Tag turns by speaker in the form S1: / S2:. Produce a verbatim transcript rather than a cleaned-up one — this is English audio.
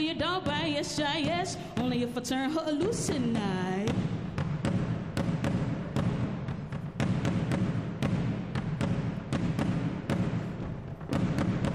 S1: You don't buy yes, shy, yes. Only if I turn her loose tonight.